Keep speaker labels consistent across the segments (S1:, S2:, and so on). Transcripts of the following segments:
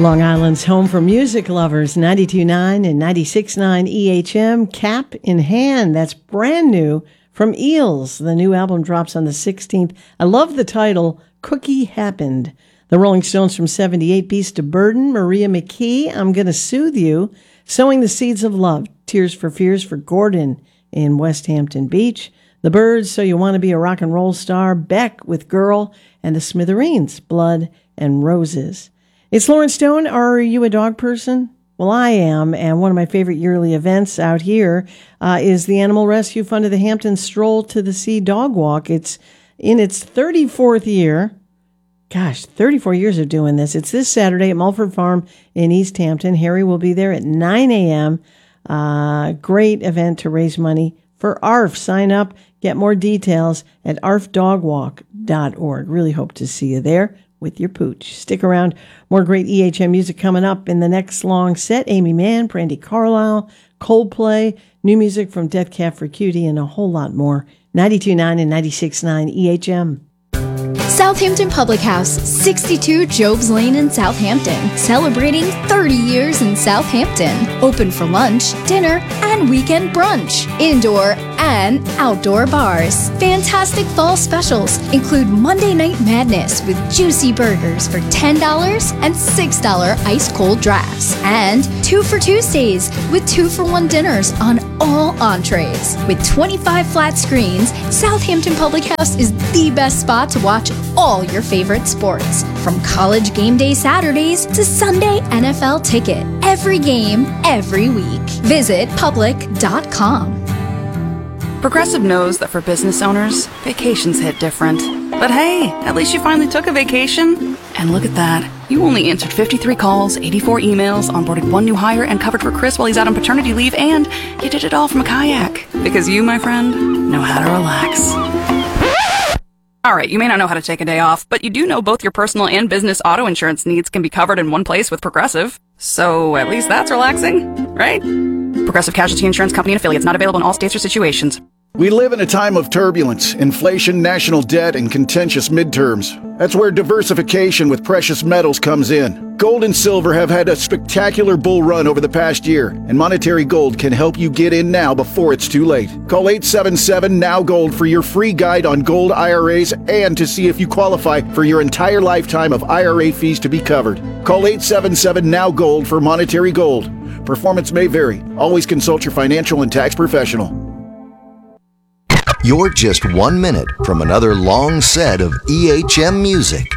S1: Long Island's home for music lovers, 92.9 and 96.9 EHM, Cap in Hand. That's brand new from Eels. The new album drops on the 16th. I love the title, Cookie Happened. The Rolling Stones from 78, Beast of Burden, Maria McKee, I'm Gonna Soothe You, Sowing the Seeds of Love, Tears for Fears for Gordon in West Hampton Beach, The Byrds, So You Want to Be a Rock and Roll Star, Beck with Girl, and the Smithereens, Blood and Roses. It's Lauren Stone. Are you a dog person? Well, I am, and one of my favorite yearly events out here is the Animal Rescue Fund of the Hamptons Stroll to the Sea Dog Walk. It's in its 34th year. Gosh, 34 years of doing this. It's this Saturday at Mulford Farm in East Hampton. Harry will be there at 9 a.m. Great event to raise money for ARF. Sign up, get more details at arfdogwalk.org. Really hope to see you there with your pooch. Stick around. More great EHM music coming up in the next long set. Amy Mann, Brandi Carlile, Coldplay, new music from Death Cab for Cutie, and a whole lot more. 92.9 and 96.9 EHM.
S2: Southampton Public House, 62 Jobs Lane in Southampton, celebrating 30 years in Southampton. Open for lunch, dinner, and weekend brunch. Indoor and outdoor bars. Fantastic fall specials include Monday Night Madness with juicy burgers for $10 and $6 ice cold drafts. And 2 for Tuesdays with 2-for-1 dinners on all entrees. With 25 flat screens, Southampton Public House is the best spot to watch all your favorite sports. From college game day Saturdays to Sunday NFL ticket. Every game, every week. Visit public.com.
S3: Progressive knows that for business owners, vacations hit different. But hey, at least you finally took a vacation. And look at that. You only answered 53 calls, 84 emails, onboarded 1 new hire, and covered for Chris while he's out on paternity leave, and you did it all from a kayak. Because you, my friend, know how to relax. Alright, you may not know how to take a day off, but you do know both your personal and business auto insurance needs can be covered in one place with Progressive. So at least that's relaxing, right? Progressive Casualty Insurance Company and affiliates, not available in all states or situations.
S4: We live in a time of turbulence, inflation, national debt, and contentious midterms. That's where diversification with precious metals comes in. Gold and silver have had a spectacular bull run over the past year, and Monetary Gold can help you get in now before it's too late. Call 877-NOW-GOLD for your free guide on gold IRAs and to see if you qualify for your entire lifetime of IRA fees to be covered. Call 877-NOW-GOLD for Monetary Gold. Performance may vary. Always consult your financial and tax professional.
S5: You're just 1 minute from another long set of EHM music.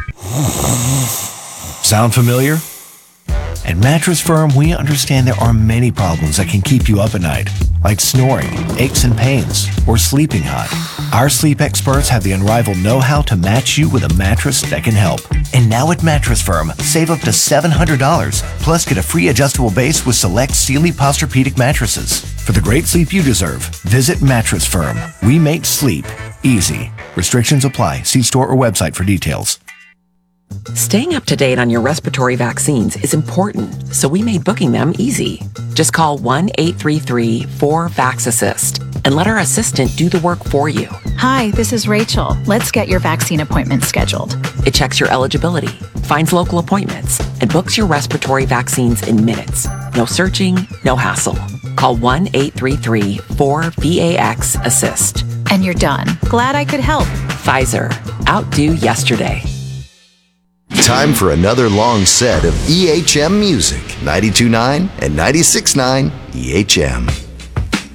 S6: Sound familiar? At Mattress Firm, we understand there are many problems that can keep you up at night, like snoring, aches and pains, or sleeping hot. Our sleep experts have the unrivaled know-how to match you with a mattress that can help. And now at Mattress Firm, save up to $700, plus get a free adjustable base with select Sealy Posturepedic mattresses. For the great sleep you deserve, visit Mattress Firm. We make sleep easy. Restrictions apply. See store or website for details.
S7: Staying up to date on your respiratory vaccines is important, so we made booking them easy. Just call 1-833-4-VAX-ASSIST and let our assistant do the work for you.
S8: Hi, this is Rachel. Let's get your vaccine appointment scheduled.
S7: It checks your eligibility, finds local appointments, and books your respiratory vaccines in minutes. No searching, no hassle. Call 1-833-4-VAX-ASSIST.
S8: And you're done. Glad I could help.
S7: Pfizer. Outdo yesterday.
S5: Time for another long set of EHM music. 92.9 and 96.9 EHM.